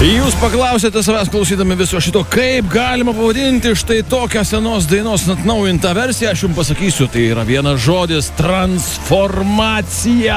Jūs paklausėte savęs klausydami viso šito, kaip galima pavadinti štai tokią senos dainos atnaujintą versiją. Aš jums pasakysiu, tai yra vienas žodis – transformacija.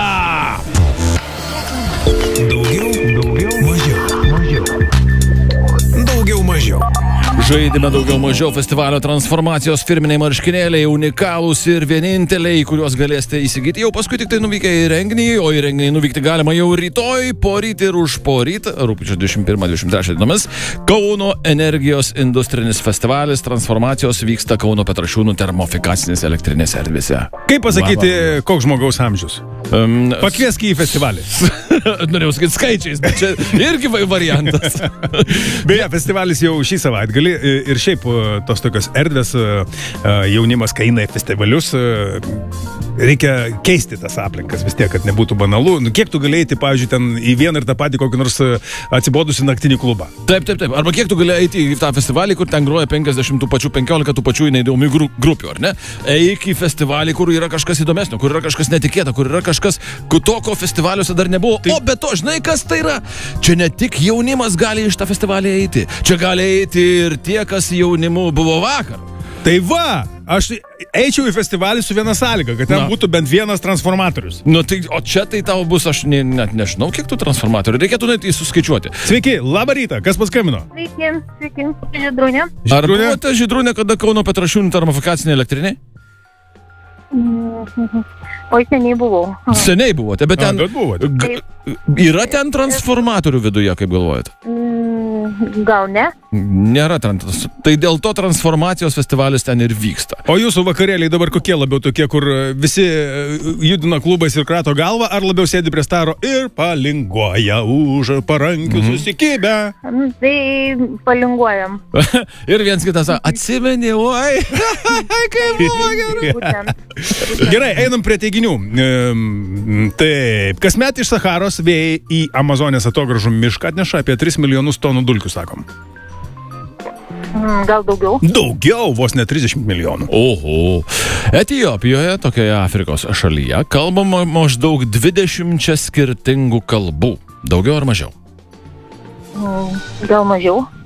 Daugiau mažiau. Žaidime daugiau mažiau festivalio transformacijos firminiai marškinėliai, unikalūs ir vieninteliai, kuriuos galėsite įsigyti jau paskui tik tai nuvykę į renginį, o į renginį nuvykti galima jau rytoj, poryt ir už poryt, rugpjūčio 21-23 dienomis. Kauno energijos industrinis festivalis transformacijos vyksta Kauno Petrašiūnų termofikacinės elektrinės erdvėse. Kaip pasakyti, koks žmogaus amžius? Pakviesk į festivalį. Norėjau sakyti skaičiais, bet čia irgi variantas. Beje, festivalis jau šį savaitgalį ir šiaip tos tokios erdvės jaunimas, kai eina į festivalius, reikia keisti tas aplinkas vis tiek, kad nebūtų banalu. Kiek tu galėjai, pavyzdžiui, ten į vieną ir tą patį kokį nors atsibodusi naktinį klubą? Taip. Arba kiek tu galėjai eiti į tą festivalį, kur ten groja 50 tų pačių, 15 tų pačių neįdomių grupių, ar ne? Eik į festivalį, kur yra kažkas įdomesnio, kur yra kažkas netikėta, kur yra kažkas, toko festivaliuose dar nebuvo. O be to, žinai, kas tai yra? Čia ne tik jaunimas gali iš tą festivalį eiti. Čia gali eiti ir tie, kas jaunimu buvo vakar. Tai va, aš eičiau į festivalį su viena sąlyga, kad ten būtų bent vienas transformatorius. Nu, tai, o čia tai tau bus, aš net nežinau, kiek tų transformatorių. Reikėtų net suskaičiuoti. Sveiki, labą rytą, kas paskambino? Sveiki, Žydrūnė. Ar buvote Žydrūnė, kada Kauno Petrašiūnų termofikacinė elektrinė? Oi, seniai buvau. Seniai buvote, bet ten... Yra ten transformatorių viduje, kaip galvojate? Gal ne? Nėra ten. Tai dėl to transformacijos festivalis ten ir vyksta. O jūsų vakarėliai dabar kokie labiau tokie, kur visi judina klubais ir krato galvą, ar labiau sėdi prie staro ir palinguoja už parankių susikibę? Tai palinguojam. Ir viens kitas sako, atsimeni, oi, kaip buvo gerai. Gerai, einam prie teiginių. Taip, kasmet iš Saharos vėjai į Amazonės atogražų mišką atneša apie 3 milijonus tonų dulkių, sakom. Gal daugiau? Daugiau, vos ne 30 milijonų. Oho. Etijopijoje, tokioje Afrikos šalyje, kalbama maždaug 20 skirtingų kalbų. Daugiau ar mažiau? Gal mažiau.